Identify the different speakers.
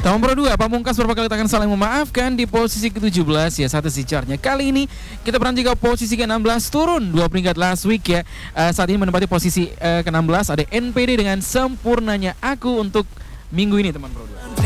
Speaker 1: Nomor 2, Pamungkas berapa kali tangan saling memaafkan di posisi ke-17 ya, satu si chartnya. Kali ini kita berhenti ke posisi ke-16, turun 2 peringkat last week ya. Saat ini menempati posisi ke-16 ada NPD dengan Sempurnanya Aku untuk minggu ini teman bro.